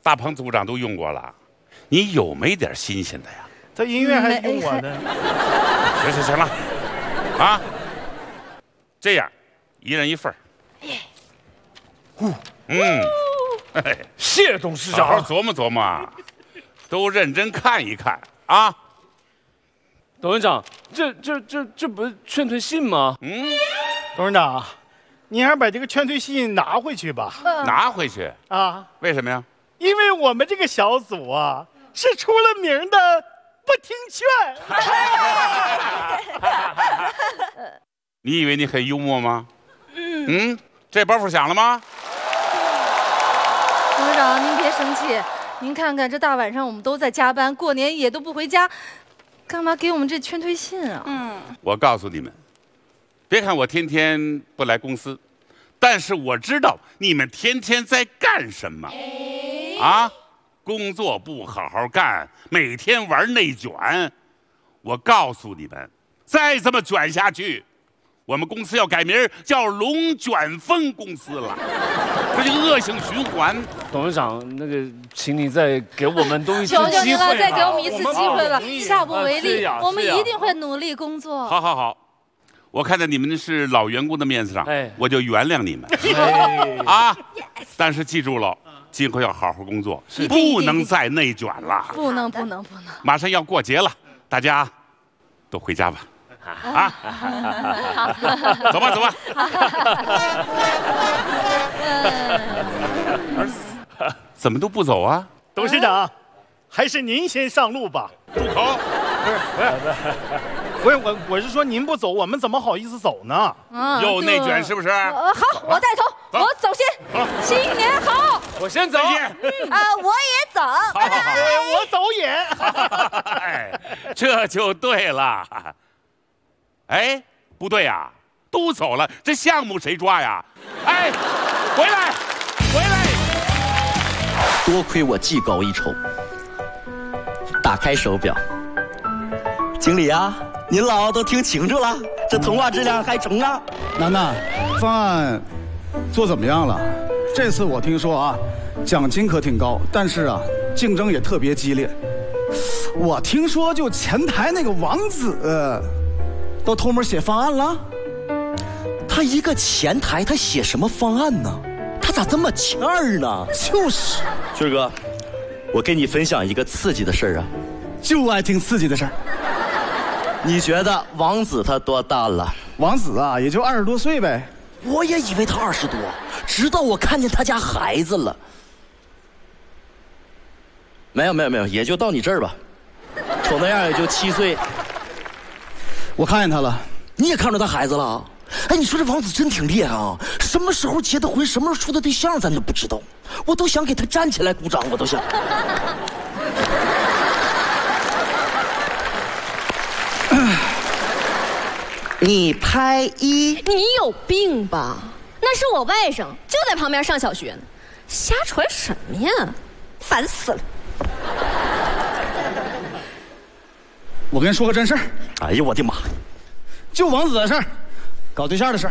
大鹏组长都用过了，你有没点新鲜的呀？ 这音乐还用我呢。 行了，啊，这样，一人一份。 谢董事长， 好好琢磨琢磨，都认真看一看啊。 董事长，这不是劝退信吗？ 董事长，你还是把这个劝退信拿回去吧。 拿回去啊？ 为什么呀？ 因为我们这个小组啊，是出了名的不听劝。 你以为你很幽默吗？这包袱响了吗？ 董事长，您别生气，您看看这大晚上我们都在加班，过年也都不回家，干嘛给我们这劝退信啊？ 我告诉你们，别看我天天不来公司，但是我知道你们天天在干什么。啊，工作不好好干，每天玩内卷。我告诉你们，再这么卷下去，我们公司要改名叫龙卷风公司了，这就恶性循环。 董事长，那个，请你再给我们多一次求求您了， 机会， 再给我们一次机会了，下不为例，我们一定会努力工作。 好，我看在你们是老员工的面子上，我就原谅你们。啊，但是记住了。今后要好好工作，不能再内卷了。不能。马上要过节了，大家都回家吧。啊，走吧。儿子，怎么都不走啊？ 董事长，还是您先上路吧。 住口！ 不是，我是说您不走，我们怎么好意思走呢？ 又内卷是不是？ 好，我带头，我走先。新年好！ 我先走。 我也走。 我走也。 哎，这就对了。哎，不对呀，都走了，这项目谁抓呀？哎，回来！ 多亏我技高一筹。打开手表，经理啊，您老都听清楚了，这通话质量还成啊。 楠楠，方案做怎么样了？这次我听说啊，奖金可挺高，但是啊，竞争也特别激烈。我听说就前台那个王子，都偷摸写方案了。 他一个前台，他写什么方案呢？他咋这么欠儿呢？ 就是， 军哥，我跟你分享一个刺激的事儿啊， 就爱听刺激的事儿。 你觉得王子他多大了？ 王子啊，也就20多岁呗。 我也以为他20多，直到我看见他家孩子了。没有，也就到你这儿吧。瞅那样也就7岁。 我看见他了。 你也看着他孩子了？哎，你说这王子真挺厉害啊！什么时候结的婚，什么时候处的对象，咱都不知道。我都想给他站起来鼓掌，我都想。你拍一， 你有病吧？那是我外甥，就在旁边上小学呢，瞎传什么呀？烦死了！ 我跟你说个真事儿。 哎呀，我的妈！ 就王子的事儿，搞对象的事儿。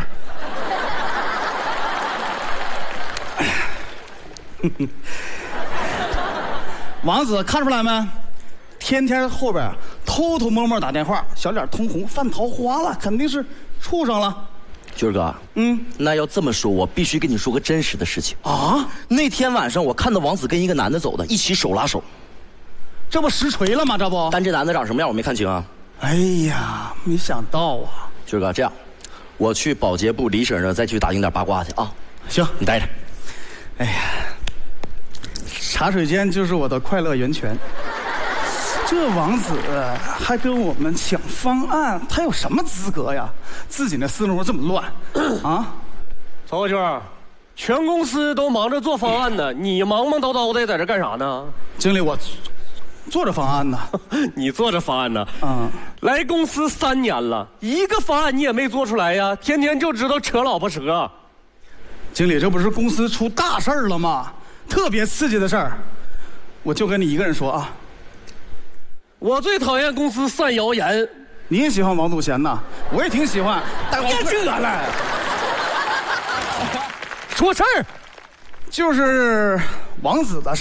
王子看出来没？天天后边偷偷摸摸打电话，小脸通红，犯桃花了，肯定是处上了。 军哥，那要这么说，我必须跟你说个真实的事情啊！ 那天晚上我看到王子跟一个男的走的，一起手拉手， 这不实锤了吗？这不， 但这男的长什么样我没看清啊。 哎呀，没想到啊！ 军哥，这样，我去保洁部李婶那再去打听点八卦去啊。 行， 你待着。 哎呀，茶水间就是我的快乐源泉。这王子还跟我们抢方案，他有什么资格呀？自己那思路这么乱啊！ 曹国军，全公司都忙着做方案呢，你忙忙叨叨的在这干啥呢？ 经理，我做着方案呢。 你做着方案呢？来公司3年了，一个方案你也没做出来呀，天天就知道扯老婆舌。 经理，这不是公司出大事儿了吗？特别刺激的事儿，我就跟你一个人说啊。 我最讨厌公司散谣言。 你也喜欢王祖贤呐？我也挺喜欢。 别这了，说事儿， 就是王子的事。